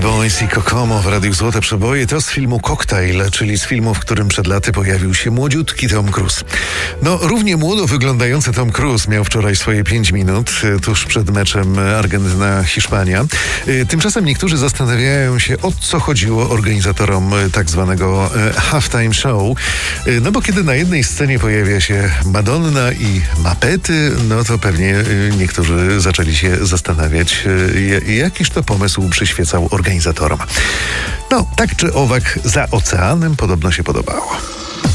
Boys i Kokomo w Radiu Złote Przeboje to z filmu Cocktail, czyli z filmu, w którym przed laty pojawił się młodziutki Tom Cruise. No, równie młodo wyglądający Tom Cruise miał wczoraj swoje 5 minut tuż przed meczem Argentyna-Hiszpania. Tymczasem niektórzy zastanawiają się, o co chodziło organizatorom tak zwanego halftime show. No bo kiedy na jednej scenie pojawia się Madonna i mapety, no to pewnie niektórzy zaczęli się zastanawiać, jakiż to pomysł przyświecał organizatorom. No, tak czy owak, za oceanem podobno się podobało.